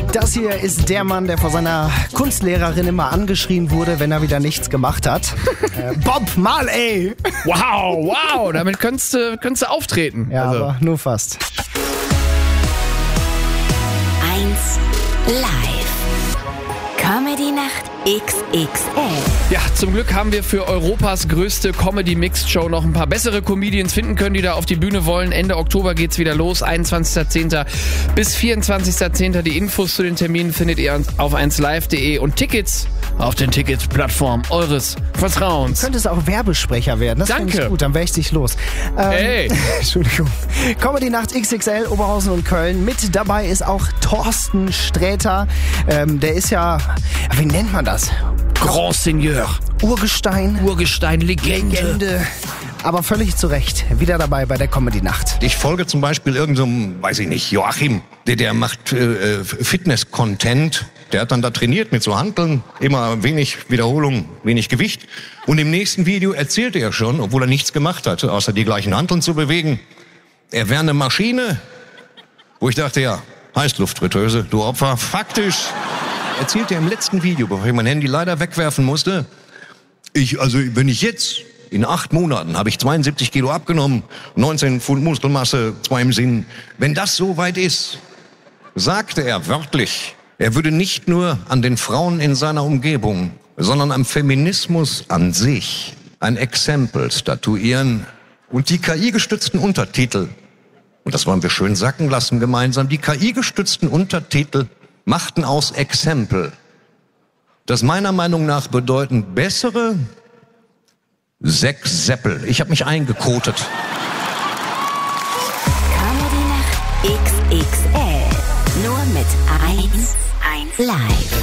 Das hier ist der Mann, der vor seiner Kunstlehrerin immer angeschrien wurde, wenn er wieder nichts gemacht hat. Bob Marley! Wow, damit könntest du auftreten. Ja, also. aber nur fast. 1 Live. Comedy-Nacht XXL. Ja, zum Glück haben wir für Europas größte Comedy-Mixed-Show noch ein paar bessere Comedians finden können, die da auf die Bühne wollen. Ende Oktober geht's wieder los, 21.10. bis 24.10. Die Infos zu den Terminen findet ihr auf 1live.de und Tickets auf den Tickets-Plattformen eures Vertrauens. Könntest auch Werbesprecher werden. Das Danke. finde ich gut, dann wäre ich dich los. Hey. Entschuldigung. Comedy-Nacht XXL, Oberhausen und Köln. Mit dabei ist auch Thorsten Sträter. Der ist ja, wie nennt man das? Grand Seigneur. Urgestein, Legende. aber völlig zu Recht. Wieder dabei bei der Comedy-Nacht. Ich folge zum Beispiel irgendeinem, weiß ich nicht, Joachim, der macht Fitness-Content. Der hat dann da trainiert mit so Hanteln, immer wenig Wiederholung, wenig Gewicht. Und im nächsten Video erzählte er schon, obwohl er nichts gemacht hatte, außer die gleichen Hanteln zu bewegen, er wäre eine Maschine. Wo ich dachte, ja, Heißluftfritteuse, du Opfer. Faktisch erzählte er im letzten Video, bevor ich mein Handy leider wegwerfen musste, wenn ich jetzt in 8 Monaten habe ich 72 Kilo abgenommen, 19 Pfund Muskelmasse, 2 im Sinn. Wenn das so weit ist, sagte er wörtlich, er würde nicht nur an den Frauen in seiner Umgebung, sondern am Feminismus an sich ein Exempel statuieren und die KI-gestützten Untertitel, und das wollen wir schön sacken lassen gemeinsam, die KI-gestützten Untertitel machten aus Exempel, das meiner Meinung nach bedeuten bessere 6 Seppel. Ich habe mich eingekotet. Comedy-Nacht XXL. Nur mit 1 Live.